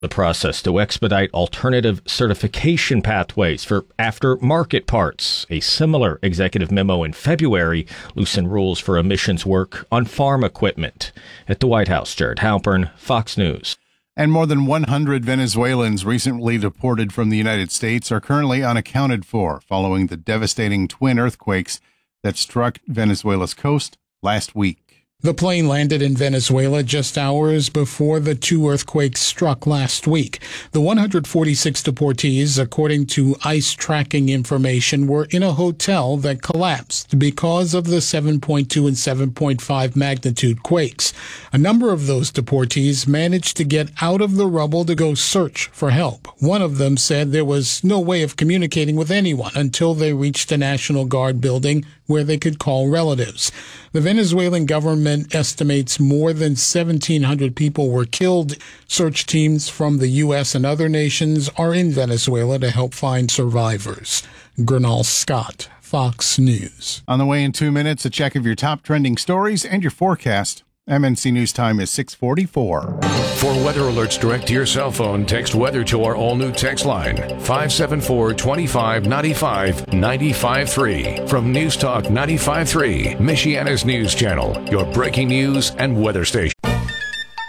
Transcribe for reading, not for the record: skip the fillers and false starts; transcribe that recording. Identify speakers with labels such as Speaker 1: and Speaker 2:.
Speaker 1: The process to expedite alternative certification pathways for aftermarket parts. A similar executive memo in February loosened rules for emissions work on farm equipment. At the White House, Jared Halpern, Fox News.
Speaker 2: And more than 100 Venezuelans recently deported from the United States are currently unaccounted for following the devastating twin earthquakes that struck Venezuela's coast last week.
Speaker 3: The plane landed in Venezuela just hours before the two earthquakes struck last week. The 146 deportees, according to ICE tracking information, were in a hotel that collapsed because of the 7.2 and 7.5 magnitude quakes. A number of those deportees managed to get out of the rubble to go search for help. One of them said there was no way of communicating with anyone until they reached a National Guard building where they could call relatives. The Venezuelan government estimates more than 1,700 people were killed. Search teams from the U.S. and other nations are in Venezuela to help find survivors. Gernal Scott, Fox News.
Speaker 2: On the way in 2 minutes, a check of your top trending stories and your forecast. MNC News Time is 6:44.
Speaker 4: For weather alerts direct to your cell phone, text weather to our all-new text line, 574-2595-95.3. From News Talk 95.3, Michiana's news channel, your breaking news and weather station.